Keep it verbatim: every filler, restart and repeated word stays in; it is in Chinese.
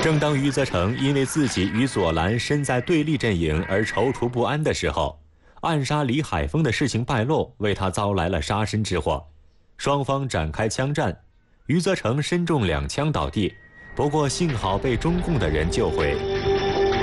正当余则成因为自己与左蓝身在对立阵营而踌躇不安的时候，暗杀李海峰的事情败露，为他遭来了杀身之祸。双方展开枪战，余则成身中两枪倒地，不过幸好被中共的人救回。